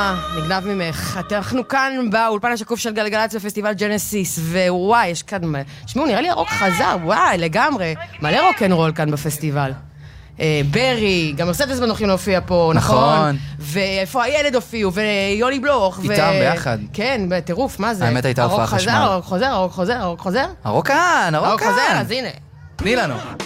נגנב ממך. אנחנו כאן באולפן השקוף של גלגלצ בפסטיבל ג'נסיס, ווואי, יש כאן... שמעו, נראה לי הרוק חזר, וואי, לגמרי. מלא רוק'נ'רול כאן בפסטיבל. ברי, גם מרסדס בנוחים להופיע פה, נכון? ואיפה הילד הופיעו, ויולי בלוך. איתם ביחד. כן, בטירוף, מה זה? האמת הייתה הופעה חשמל. הרוק חוזר. הרוק כאן. הרוק חוזר, אז הנה. תני לנו.